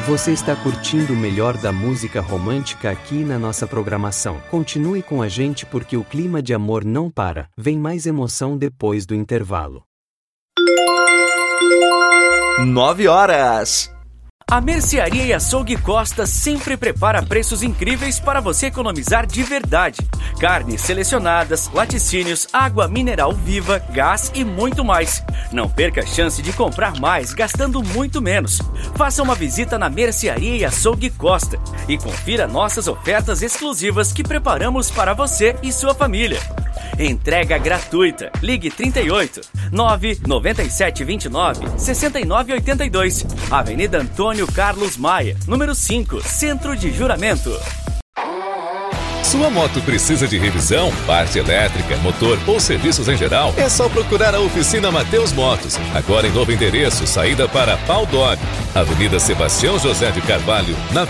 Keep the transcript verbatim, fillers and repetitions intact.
Você está curtindo o melhor da música romântica aqui na nossa programação. Continue com a gente porque o clima de amor não para. Vem mais emoção depois do intervalo. Nove horas. A Mercearia e Açougue Costa sempre prepara preços incríveis para você economizar de verdade. Carnes selecionadas, laticínios, água mineral viva, gás e muito mais. Não perca a chance de comprar mais gastando muito menos. Faça uma visita na Mercearia e Açougue Costa e confira nossas ofertas exclusivas que preparamos para você e sua família. Entrega gratuita. Ligue trinta e oito, nove nove sete dois nove, seis nove oito dois. Avenida Antônio Carlos Maia, número cinco, Centro de Juramento. Sua moto precisa de revisão, parte elétrica, motor ou serviços em geral? É só procurar a oficina Mateus Motos. Agora em novo endereço, saída para Pau Dog, Avenida Sebastião José de Carvalho, na